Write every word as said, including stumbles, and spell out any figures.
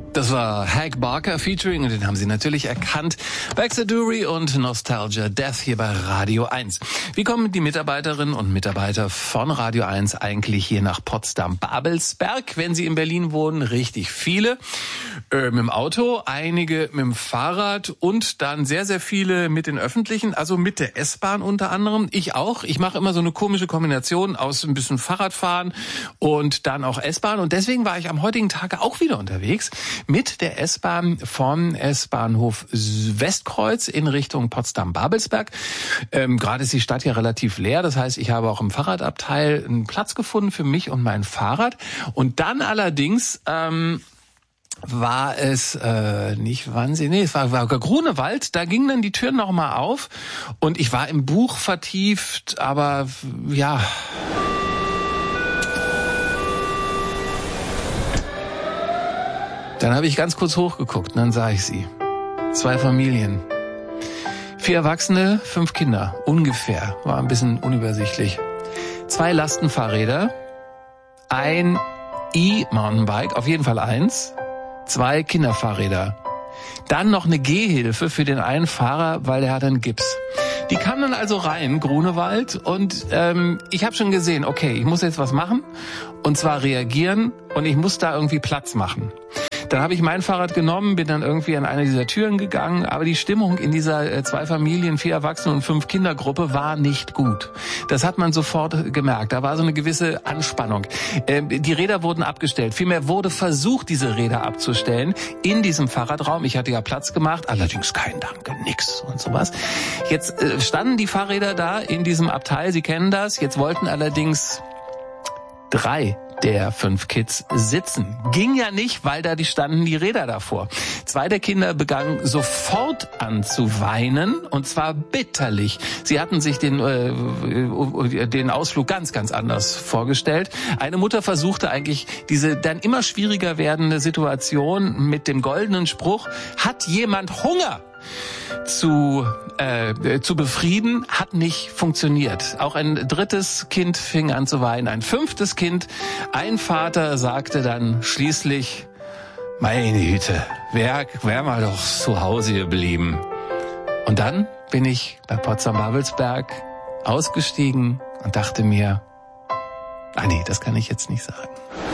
Das war Hank Barker featuring, und den haben Sie natürlich erkannt, Baxter Dury und Nostalgia Death hier bei Radio eins. Wie kommen die Mitarbeiterinnen und Mitarbeiter von Radio eins eigentlich hier nach Potsdam-Babelsberg, wenn sie in Berlin wohnen? Richtig viele. Äh, mit dem Auto, einige mit dem Fahrrad und dann sehr, sehr viele mit den Öffentlichen, also mit der S-Bahn unter anderem. Ich auch. Ich mache immer so eine komische Kombination aus ein bisschen Fahrradfahren und dann auch S-Bahn. Und deswegen war ich am heutigen Tage auch wieder unterwegs mit der S-Bahn vom S-Bahnhof Westkreuz in Richtung Potsdam-Babelsberg. Ähm, gerade ist die Stadt ja relativ leer. Das heißt, ich habe auch im Fahrradabteil einen Platz gefunden für mich und mein Fahrrad. Und dann allerdings ähm, war es äh, nicht Wannsee, nee, es war, war Grunewald. Da gingen dann die Türen noch mal auf und ich war im Buch vertieft, aber ja... Dann habe ich ganz kurz hochgeguckt und dann sah ich sie. Zwei Familien. Vier Erwachsene, fünf Kinder. Ungefähr. War ein bisschen unübersichtlich. Zwei Lastenfahrräder. Ein E-Mountainbike, auf jeden Fall eins. Zwei Kinderfahrräder. Dann noch eine Gehhilfe für den einen Fahrer, weil der hat einen Gips. Die kamen dann also rein, Grunewald, und ähm, ich habe schon gesehen, okay, ich muss jetzt was machen, und zwar reagieren, und ich muss da irgendwie Platz machen. Dann habe ich mein Fahrrad genommen, bin dann irgendwie an eine dieser Türen gegangen, aber die Stimmung in dieser äh, zwei Familien, vier Erwachsene und fünf Kindergruppe war nicht gut. Das hat man sofort gemerkt. Da war so eine gewisse Anspannung. Ähm, die Räder wurden abgestellt. Vielmehr wurde versucht, diese Räder abzustellen in diesem Fahrradraum. Ich hatte ja Platz gemacht, allerdings kein Danke, nix und sowas. Jetzt äh, standen die Fahrräder da in diesem Abteil, Sie kennen das. Jetzt wollten allerdings drei der fünf Kids sitzen. Ging ja nicht, weil da die standen die Räder davor. Zwei der Kinder begannen sofort an zu weinen, und zwar bitterlich. Sie hatten sich den äh, den Ausflug ganz, ganz anders vorgestellt. Eine Mutter versuchte eigentlich diese dann immer schwieriger werdende Situation mit dem goldenen Spruch, hat jemand Hunger? zu äh, zu befrieden, hat nicht funktioniert. Auch ein drittes Kind fing an zu weinen, ein fünftes Kind. Ein Vater sagte dann schließlich, meine Güte, wär, wär mal doch zu Hause geblieben. Und dann bin ich bei Potsdam-Babelsberg ausgestiegen und dachte mir, ah nee, das kann ich jetzt nicht sagen.